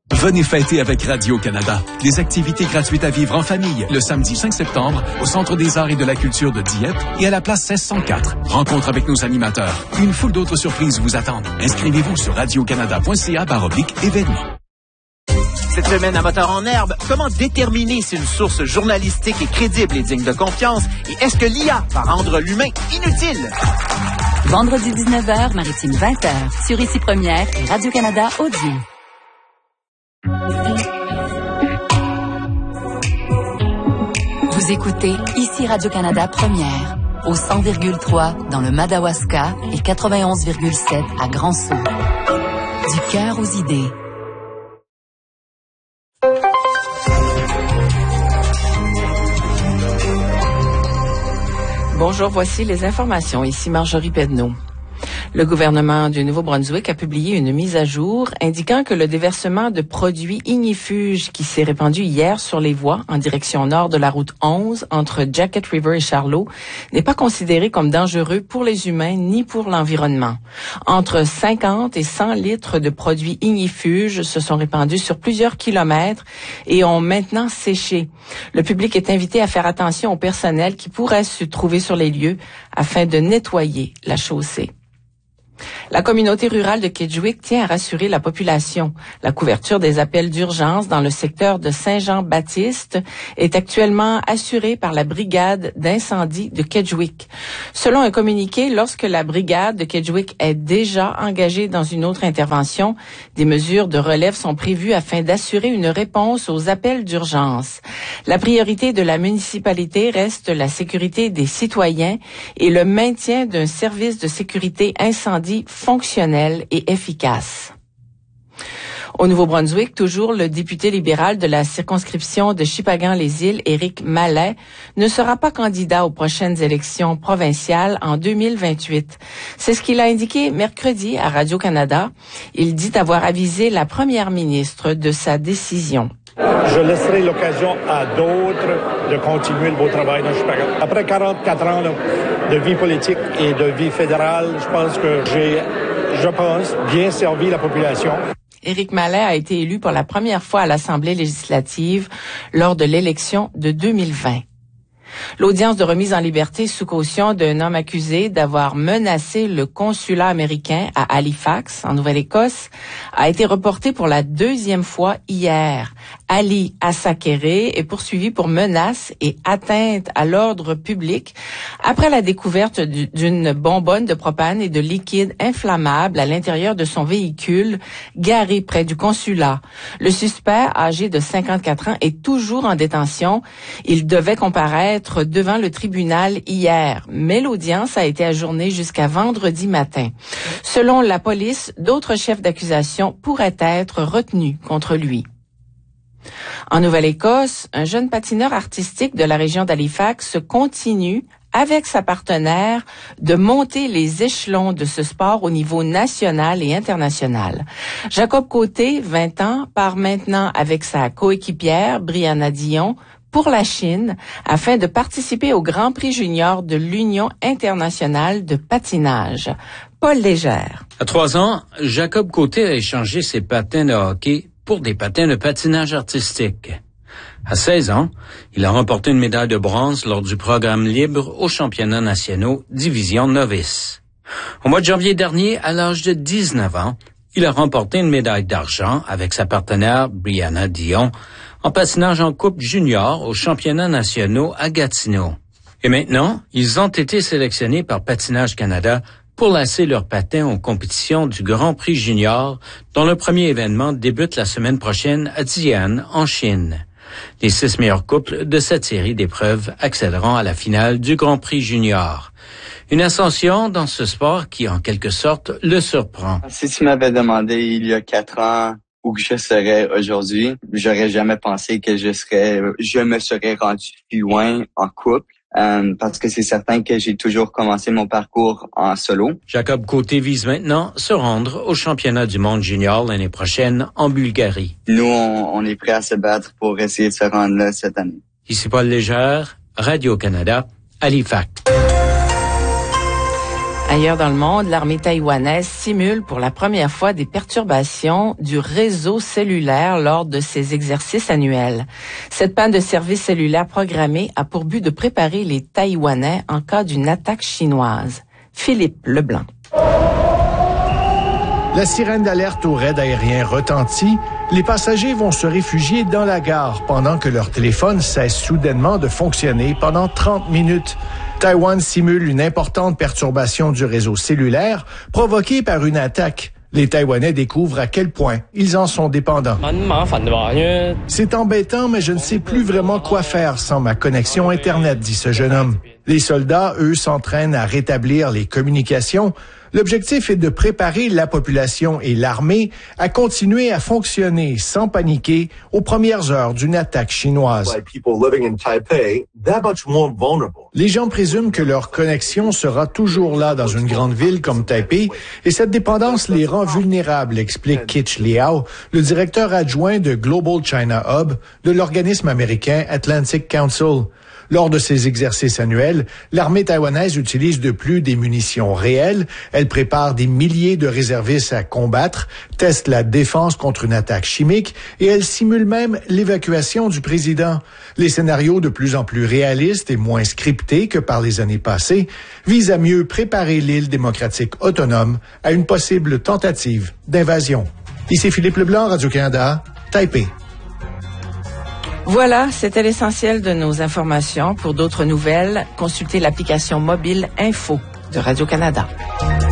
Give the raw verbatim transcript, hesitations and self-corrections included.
Venez fêter avec Radio-Canada. Des activités gratuites à vivre en famille le samedi cinq septembre au Centre des arts et de la culture de Dieppe et à la place seize cent quatre. Rencontre avec nos animateurs. Une foule d'autres surprises vous attendent. Inscrivez-vous sur radiocanada.ca baroblique événements. Cette semaine à Moteur en herbe, comment déterminer si une source journalistique est crédible et digne de confiance? Et est-ce que l'I A va rendre l'humain inutile? Vendredi dix-neuf heures, Maritime vingt heures, sur Ici Première et Radio-Canada Audio. Vous écoutez Ici Radio-Canada Première, au cent virgule trois dans le Madawaska et quatre-vingt-onze virgule sept à Grand-Sault. Du cœur aux idées. Bonjour, voici les informations. Ici Marjorie Pedneau. Le gouvernement du Nouveau-Brunswick a publié une mise à jour indiquant que le déversement de produits ignifuges qui s'est répandu hier sur les voies en direction nord de la route onze entre Jacket River et Charlot n'est pas considéré comme dangereux pour les humains ni pour l'environnement. Entre cinquante et cent litres de produits ignifuges se sont répandus sur plusieurs kilomètres et ont maintenant séché. Le public est invité à faire attention au personnel qui pourrait se trouver sur les lieux afin de nettoyer la chaussée. La communauté rurale de Kedgewick tient à rassurer la population. La couverture des appels d'urgence dans le secteur de Saint-Jean-Baptiste est actuellement assurée par la brigade d'incendie de Kedgewick. Selon un communiqué, lorsque la brigade de Kedgewick est déjà engagée dans une autre intervention, des mesures de relève sont prévues afin d'assurer une réponse aux appels d'urgence. La priorité de la municipalité reste la sécurité des citoyens et le maintien d'un service de sécurité incendie fonctionnel et efficace. Au Nouveau-Brunswick, toujours le député libéral de la circonscription de Shippagan-les-Îles, Éric Mallet, ne sera pas candidat aux prochaines élections provinciales en deux mille vingt-huit. C'est ce qu'il a indiqué mercredi à Radio-Canada. Il dit avoir avisé la première ministre de sa décision. Je laisserai l'occasion à d'autres de continuer le beau travail dans Shippagan. Après quarante-quatre ans là, de vie politique et de vie fédérale, je pense que j'ai, je pense, bien servi la population. Éric Mallet a été élu pour la première fois à l'Assemblée législative lors de l'élection de deux mille vingt. L'audience de remise en liberté sous caution d'un homme accusé d'avoir menacé le consulat américain à Halifax, en Nouvelle-Écosse, a été reportée pour la deuxième fois hier. Ali Asakere est poursuivi pour menace et atteinte à l'ordre public après la découverte d'une bonbonne de propane et de liquide inflammable à l'intérieur de son véhicule garé près du consulat. Le suspect, âgé de cinquante-quatre ans, est toujours en détention. Il devait comparaître devant le tribunal hier, mais l'audience a été ajournée jusqu'à vendredi matin. Selon la police, d'autres chefs d'accusation pourraient être retenus contre lui. En Nouvelle-Écosse, un jeune patineur artistique de la région d'Halifax continue, avec sa partenaire, de monter les échelons de ce sport au niveau national et international. Jacob Côté, vingt ans, part maintenant avec sa coéquipière, Brianna Dion, pour la Chine, afin de participer au Grand Prix junior de l'Union internationale de patinage. Paul Légère. À trois ans, Jacob Côté a échangé ses patins de hockey pour des patins de patinage artistique. À seize ans, il a remporté une médaille de bronze lors du programme libre aux championnats nationaux division novice. Au mois de janvier dernier, à l'âge de dix-neuf ans, il a remporté une médaille d'argent avec sa partenaire Brianna Dion en patinage en couple junior aux championnats nationaux à Gatineau. Et maintenant, ils ont été sélectionnés par Patinage Canada pour lasser leurs patins aux compétitions du Grand Prix junior, dont le premier événement débute la semaine prochaine à Xi'an, en Chine. Les six meilleurs couples de cette série d'épreuves accéderont à la finale du Grand Prix junior. Une ascension dans ce sport qui, en quelque sorte, le surprend. Si tu m'avais demandé il y a quatre ans où que je serais aujourd'hui, j'aurais jamais pensé que je serais, je me serais rendu plus loin en couple. Euh, parce que c'est certain que j'ai toujours commencé mon parcours en solo. Jacob Côté vise maintenant se rendre au championnat du monde junior l'année prochaine en Bulgarie. Nous, on, on est prêts à se battre pour essayer de se rendre là cette année. Ici Paul Légère, Radio-Canada, Halifax. À Ailleurs dans le monde, l'armée taïwanaise simule pour la première fois des perturbations du réseau cellulaire lors de ses exercices annuels. Cette panne de service cellulaire programmée a pour but de préparer les Taïwanais en cas d'une attaque chinoise. Philippe Leblanc. La sirène d'alerte au raid aérien retentit. Les passagers vont se réfugier dans la gare pendant que leur téléphone cesse soudainement de fonctionner pendant trente minutes. Taïwan simule une importante perturbation du réseau cellulaire provoquée par une attaque. Les Taïwanais découvrent à quel point ils en sont dépendants. C'est embêtant, mais je ne sais plus vraiment quoi faire sans ma connexion Internet, dit ce jeune homme. Les soldats, eux, s'entraînent à rétablir les communications. L'objectif est de préparer la population et l'armée à continuer à fonctionner sans paniquer aux premières heures d'une attaque chinoise. Les gens présument que leur connexion sera toujours là dans une grande ville comme Taipei et cette dépendance les rend vulnérables, explique Kitch Liao, le directeur adjoint de Global China Hub de l'organisme américain Atlantic Council. Lors de ces exercices annuels, l'armée taïwanaise utilise de plus des munitions réelles. Elle prépare des milliers de réservistes à combattre, teste la défense contre une attaque chimique et elle simule même l'évacuation du président. Les scénarios de plus en plus réalistes et moins scriptés que par les années passées visent à mieux préparer l'île démocratique autonome à une possible tentative d'invasion. Ici Philippe Leblanc, Radio-Canada, Taipei. Voilà, c'était l'essentiel de nos informations. Pour d'autres nouvelles, consultez l'application mobile Info de Radio-Canada.